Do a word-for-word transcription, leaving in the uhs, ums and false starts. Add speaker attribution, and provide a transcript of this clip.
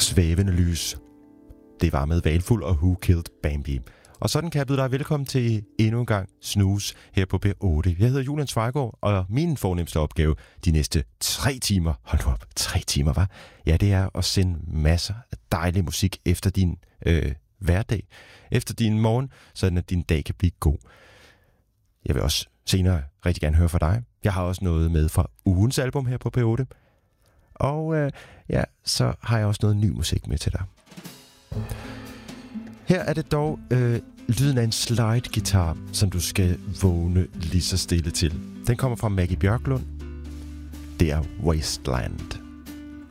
Speaker 1: Svævende lys. Det var med Valfuld og Who Killed Bambi. Og sådan kan jeg byde dig velkommen til endnu en gang Snooze her på P otte. Jeg hedder Julian Zweigård, og min fornemmeste opgave de næste tre timer, hold nu op, tre timer, hva? Ja, det er at sende masser af dejlig musik efter din øh, hverdag, efter din morgen, sådan at din dag kan blive god. Jeg vil også senere rigtig gerne høre fra dig. Jeg har også noget med fra ugens album her på P otte. Og øh, ja, så har jeg også noget ny musik med til dig. Her er det dog øh, lyden af en slide-guitar, som du skal vågne lige så stille til. Den kommer fra Maggie Bjørklund. Det er Wasteland.